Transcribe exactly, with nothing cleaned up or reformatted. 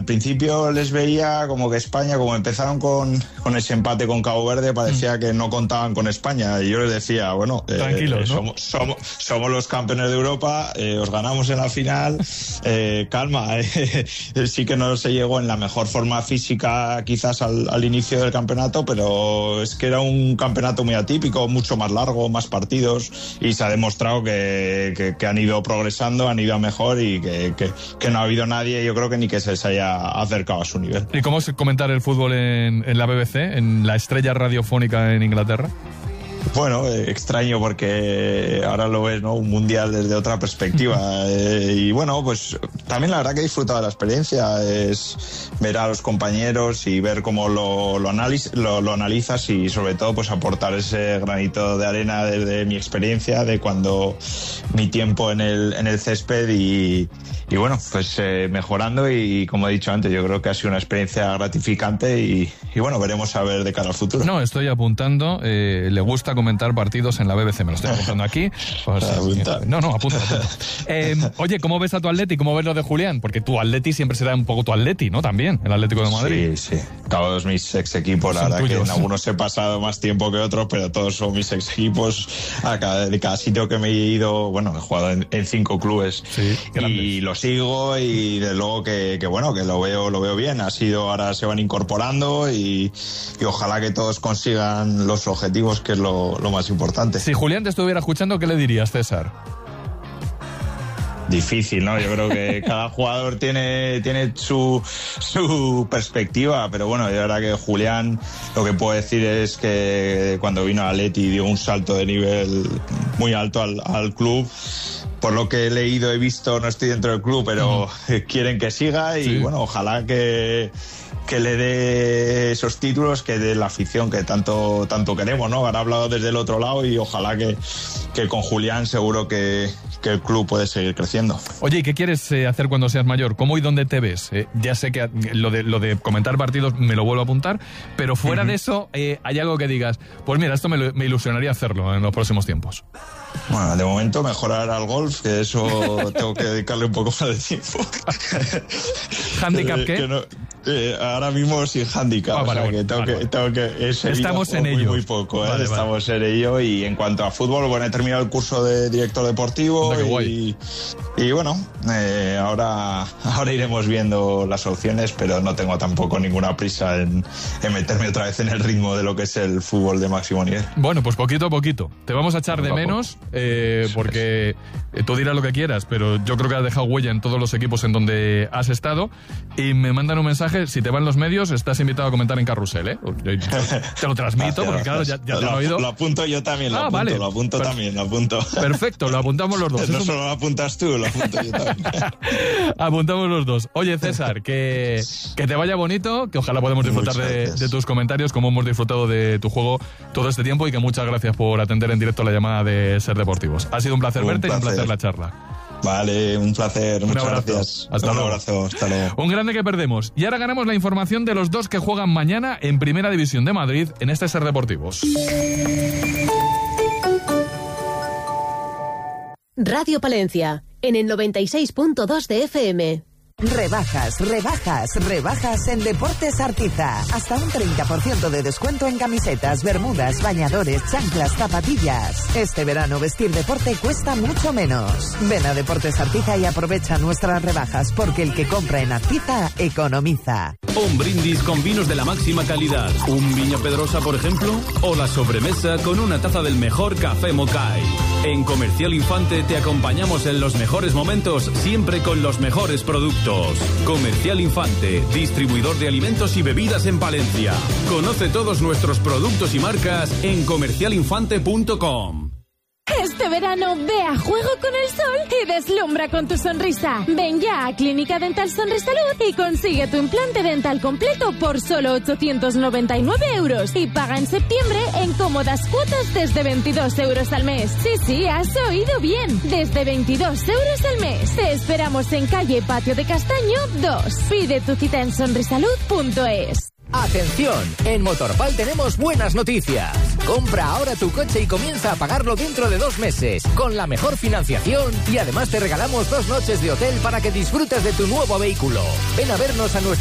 principio les veía como que España, como empezaron con, con ese empate con Cabo Verde, parecía mm. que no contaban con España. Y yo les decía, bueno, tranquilos, eh, ¿no? somos, somos, somos los campeones de Europa, eh, os ganamos en la final, eh, calma, eh, sí que no se llegó en la mejor forma física quizás al, al inicio del campeonato, pero es que era un campeonato muy atípico, mucho más largo, más partidos, y se ha demostrado que, que, que han ido progresando, han ido a mejor y que, que, que no ha habido nadie, yo creo que ni que se, se haya acercado a su nivel. ¿Y cómo es comentar el fútbol en, en la B B C, en la estrella radiofónica en Inglaterra? Bueno, eh, extraño porque ahora lo ves, ¿no? Un mundial desde otra perspectiva. Eh, y bueno, pues también la verdad que he disfrutado de la experiencia. Es ver a los compañeros y ver cómo lo, lo, analiz- lo, lo analizas y sobre todo pues aportar ese granito de arena desde mi experiencia, de cuando mi tiempo en el, en el césped y, y bueno, pues eh, mejorando y como he dicho antes, yo creo que ha sido una experiencia gratificante y, y bueno, veremos a ver de cara al futuro. No, estoy apuntando, eh, le gusta comentar partidos en la B B C, me lo estoy apuntando aquí. Pues, apunta. No, no, apunta. apunta. Eh, oye, ¿cómo ves a tu Atleti? ¿Cómo ves lo de Julián? Porque tu Atleti siempre será un poco tu Atleti, ¿no? También, el Atlético de Madrid. Sí, sí. Todos mis ex equipos, la verdad que en algunos he pasado más tiempo que otros, pero todos son mis ex equipos. A cada, de cada sitio que me he ido, bueno, he jugado en, en cinco clubes. Sí, y lo sigo y de luego que, que bueno, que lo veo, lo veo bien. Ha sido, ahora se van incorporando y, y ojalá que todos consigan los objetivos, que es lo, lo más importante. Si Julián te estuviera escuchando, ¿qué le dirías, César? Difícil, ¿no? Yo creo que cada jugador tiene, tiene su, su perspectiva, pero bueno, de verdad que Julián, lo que puedo decir es que cuando vino a Atleti dio un salto de nivel muy alto al, al club. Por lo que he leído, he visto, no estoy dentro del club, pero mm. quieren que siga y sí. Bueno, ojalá que, que le dé esos títulos, que dé la afición que tanto, tanto queremos, ¿no? Ahora he hablado desde el otro lado y ojalá que, que con Julián seguro que, que el club puede seguir creciendo. Oye, ¿y qué quieres eh, hacer cuando seas mayor? ¿Cómo y dónde te ves? Eh, ya sé que lo de, lo de comentar partidos me lo vuelvo a apuntar, pero fuera uh-huh. de eso, eh, ¿hay algo que digas? Pues mira, esto me, me ilusionaría hacerlo en los próximos tiempos. Bueno, de momento mejorar al golf, que eso tengo que dedicarle un poco más de tiempo. ¿Handicap qué? Que no, eh, ahora mismo sin handicap, ah, vale, o sea, bueno, que tengo, vale, que, tengo que es estamos en muy, ello. Muy poco, ¿eh? Vale, estamos vale. en ello. Y en cuanto a fútbol, bueno, he terminado el curso de director deportivo y, y bueno, eh, ahora, ahora iremos viendo las opciones, pero no tengo tampoco ninguna prisa en, en meterme otra vez en el ritmo de lo que es el fútbol de máximo nivel. Bueno, pues poquito a poquito. Te vamos a echar de menos. Eh, porque eh, tú dirás lo que quieras, pero yo creo que has dejado huella en todos los equipos en donde has estado y me mandan un mensaje, si te van los medios estás invitado a comentar en Carrusel, ¿eh? Te lo transmito, porque claro, ya, ya te lo, han oído. Lo apunto yo también, lo ah, apunto, vale. lo apunto per- también, lo apunto. Perfecto, lo apuntamos los dos. No solo lo apuntas tú, lo apunto yo también. Apuntamos los dos. Oye, César, que, que te vaya bonito, que ojalá podamos disfrutar de, de tus comentarios, como hemos disfrutado de tu juego todo este tiempo, y que muchas gracias por atender en directo la llamada de Ser Deportivos. Ha sido un placer un verte placer. y un placer la charla. Vale, un placer, muchas un gracias. Hasta un luego. abrazo, hasta luego. Un grande que perdemos. Y ahora ganamos la información de los dos que juegan mañana en Primera División de Madrid en este Ser Deportivos. Radio Palencia, en el noventa y seis punto dos de F M. Rebajas, rebajas, rebajas en Deportes Artiza. Hasta un treinta por ciento de descuento en camisetas, bermudas, bañadores, chanclas, zapatillas. Este verano vestir deporte cuesta mucho menos. Ven a Deportes Artiza y aprovecha nuestras rebajas, porque el que compra en Artiza economiza. Un brindis con vinos de la máxima calidad. Un Viña Pedrosa, por ejemplo, o la sobremesa con una taza del mejor café Mokai. En Comercial Infante te acompañamos en los mejores momentos, siempre con los mejores productos. Comercial Infante, distribuidor de alimentos y bebidas en Palencia. Conoce todos nuestros productos y marcas en comercial infante punto com. Este verano ve a juego con el sol y deslumbra con tu sonrisa. Ven ya a Clínica Dental Sonrisalud y consigue tu implante dental completo por solo ochocientos noventa y nueve euros y paga en septiembre en cómodas cuotas desde veintidós euros al mes. Sí, sí, has oído bien, desde veintidós euros al mes. Te esperamos en calle Patio de Castaño dos. Pide tu cita en sonrisalud punto es. ¡Atención! En Motorpal tenemos buenas noticias. Compra ahora tu coche y comienza a pagarlo dentro de dos meses, con la mejor financiación, y además te regalamos dos noches de hotel para que disfrutes de tu nuevo vehículo. Ven a vernos a nuestra